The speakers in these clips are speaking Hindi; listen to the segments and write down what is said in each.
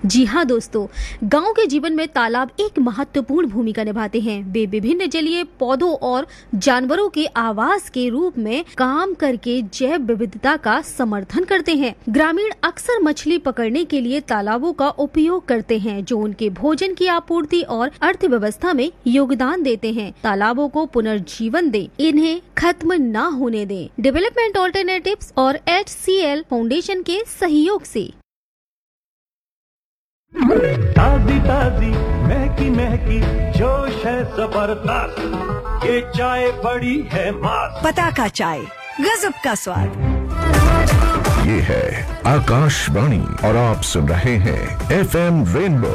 जी हाँ दोस्तों, गांव के जीवन में तालाब एक महत्वपूर्ण भूमिका निभाते हैं। वे विभिन्न जलीय पौधों और जानवरों के आवास के रूप में काम करके जैव विविधता का समर्थन करते हैं। ग्रामीण अक्सर मछली पकड़ने के लिए तालाबों का उपयोग करते हैं, जो उनके भोजन की आपूर्ति और अर्थव्यवस्था में योगदान देते हैं। तालाबों को पुनर्जीवन दें, इन्हें खत्म न होने दें। डेवलपमेंट ऑल्टरनेटिव्स और HCL फाउंडेशन के सहयोग से। ताजी ताजी महकी महकी जोश है जबरदस्त, ये चाय बड़ी है मस्त। पताका चाय, गजब का स्वाद। ये है आकाशवाणी और आप सुन रहे हैं FM रेनबो।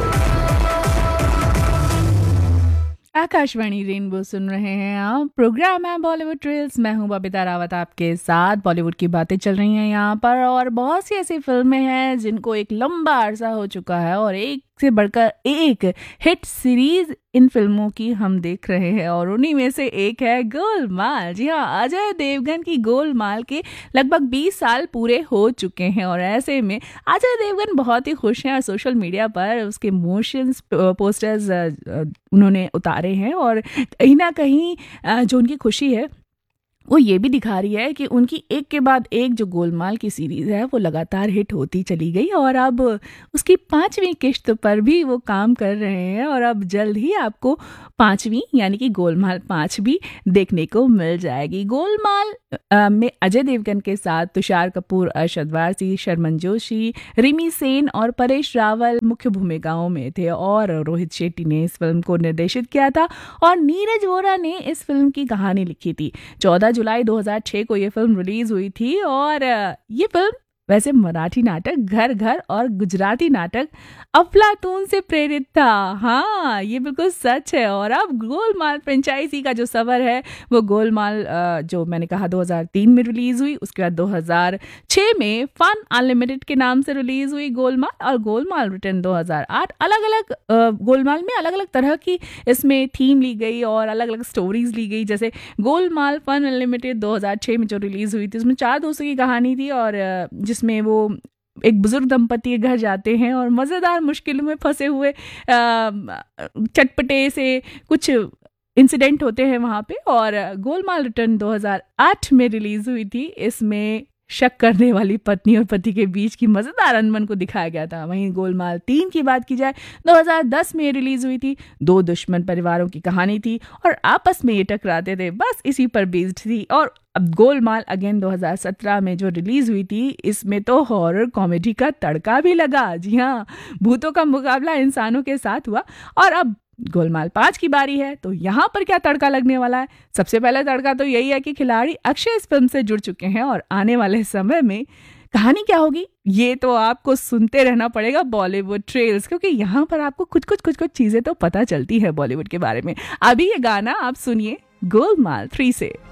आकाशवाणी रेनबो सुन रहे हैं आप। प्रोग्राम है बॉलीवुड ट्रेल्स। मैं हूं बबीता रावत आपके साथ। बॉलीवुड की बातें चल रही हैं यहाँ पर, और बहुत सी ऐसी फिल्में हैं जिनको एक लंबा अरसा हो चुका है और एक से बढ़कर एक हिट सीरीज इन फिल्मों की हम देख रहे हैं, और उन्हीं में से एक है गोलमाल। जी हाँ, अजय देवगन की गोलमाल के लगभग 20 साल पूरे हो चुके हैं, और ऐसे में अजय देवगन बहुत ही खुश हैं और सोशल मीडिया पर उसके मोशंस पोस्टर्स उन्होंने उतारे हैं, और कहीं ना कहीं जो उनकी खुशी है वो ये भी दिखा रही है कि उनकी एक के बाद एक जो गोलमाल की सीरीज है वो लगातार हिट होती चली गई, और अब उसकी 5वीं किश्त पर भी वो काम कर रहे हैं, और अब जल्द ही आपको 5वीं यानी कि गोलमाल 5 भी देखने को मिल जाएगी। गोलमाल में अजय देवगन के साथ तुषार कपूर, अरशद वारसी, शर्मन जोशी, रिमी सेन और परेश रावल मुख्य भूमिकाओं में थे, और रोहित शेट्टी ने इस फिल्म को निर्देशित किया था, और नीरज वोरा ने इस फिल्म की कहानी लिखी थी। 14 जुलाई 2006 को ये फिल्म रिलीज हुई थी, और ये फिल्म वैसे मराठी नाटक घर घर और गुजराती नाटक अफलातून से प्रेरित था। हाँ, ये बिल्कुल सच है। और अब गोलमाल फ्रेंचाइजी का जो सफर है वो गोलमाल जो मैंने कहा 2003 में रिलीज हुई, उसके बाद 2006 में फन अनलिमिटेड के नाम से रिलीज हुई गोलमाल, और गोलमाल रिटर्न 2008। अलग अलग गोलमाल में अलग अलग तरह की इसमें थीम ली गई और अलग अलग स्टोरीज ली गई। जैसे गोलमाल फन अनलिमिटेड 2006 में जो रिलीज हुई थी, उसमें 4 दोस्तों की कहानी थी, और जिसमें वो एक बुजुर्ग दंपति के घर जाते हैं और मज़ेदार मुश्किलों में फंसे हुए चटपटे से कुछ इंसिडेंट होते हैं वहाँ पे। और गोलमाल रिटर्न 2008 में रिलीज हुई थी। इसमें शक करने वाली पत्नी और पति के बीच की मज़ेदार अनबन को दिखाया गया था। वहीं गोलमाल 3 की बात की जाए 2010 में रिलीज हुई थी। 2 दुश्मन परिवारों की कहानी थी और आपस में ये टकराते थे, बस इसी पर बेस्ड थी। और अब गोलमाल अगेन 2017 में जो रिलीज हुई थी, इसमें तो हॉरर कॉमेडी का तड़का भी लगा। जी हाँ, भूतों का मुकाबला इंसानों के साथ हुआ। और अब गोलमाल 5 की बारी है, तो यहाँ पर क्या तड़का लगने वाला है? सबसे पहले तड़का तो यही है कि खिलाड़ी अक्षय इस फिल्म से जुड़ चुके हैं, और आने वाले समय में कहानी क्या होगी ये तो आपको सुनते रहना पड़ेगा बॉलीवुड ट्रेल्स, क्योंकि यहाँ पर आपको कुछ चीजें तो पता चलती है बॉलीवुड के बारे में। अभी ये गाना आप सुनिए गोलमाल 3 से।